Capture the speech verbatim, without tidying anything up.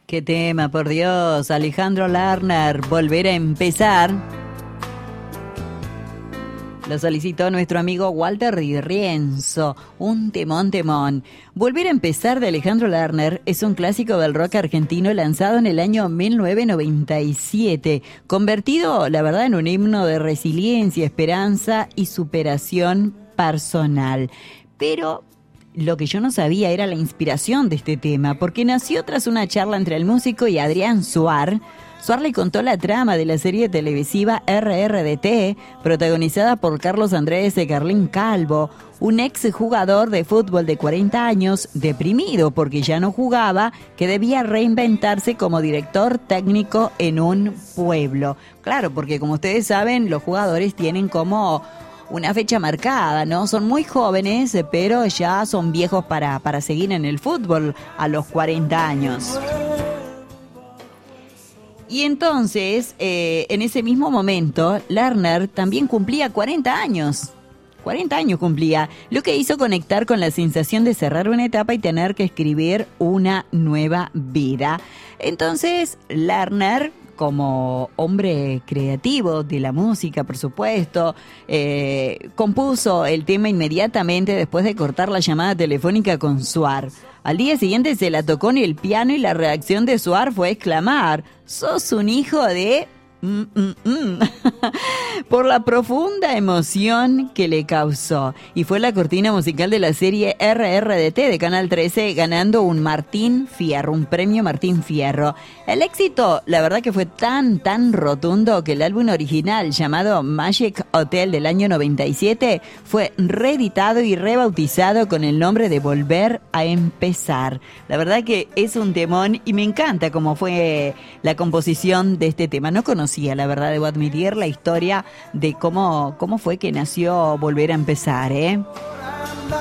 Qué tema, por Dios. Alejandro Lerner, Volver a empezar. Lo solicitó nuestro amigo Walter Di Rienzo. Un temón, temón. Volver a empezar de Alejandro Lerner es un clásico del rock argentino lanzado en el año mil novecientos noventa y siete, convertido, la verdad, en un himno de resiliencia, esperanza y superación personal. Pero lo que yo no sabía era la inspiración de este tema, porque nació tras una charla entre el músico y Adrián Suar. Suar le contó la trama de la serie televisiva R R D T, protagonizada por Carlos Andrés de Carlín Calvo, un ex jugador de fútbol de cuarenta años, deprimido porque ya no jugaba, que debía reinventarse como director técnico en un pueblo. Claro, porque como ustedes saben, los jugadores tienen como una fecha marcada, ¿no? Son muy jóvenes, pero ya son viejos para, para seguir en el fútbol a los cuarenta años. Y entonces, eh, en ese mismo momento, Lerner también cumplía cuarenta años. cuarenta años cumplía, lo que hizo conectar con la sensación de cerrar una etapa y tener que escribir una nueva vida. Entonces, Lerner, como hombre creativo de la música, por supuesto, eh, compuso el tema inmediatamente después de cortar la llamada telefónica con Suar. Al día siguiente se la tocó en el piano y la reacción de Suar fue exclamar: «¡Sos un hijo de...!» Mm, mm, mm. por la profunda emoción que le causó. Y fue la cortina musical de la serie R R D T de Canal trece, ganando un Martín Fierro, un premio Martín Fierro. El éxito, la verdad que fue tan, tan rotundo que el álbum original, llamado Magic Hotel del año noventa y siete, fue reeditado y rebautizado con el nombre de Volver a empezar. La verdad que es un temón y me encanta cómo fue la composición de este tema. No conocía, la verdad, debo admitir, la historia de cómo, cómo fue que nació Volver a empezar, ¿eh?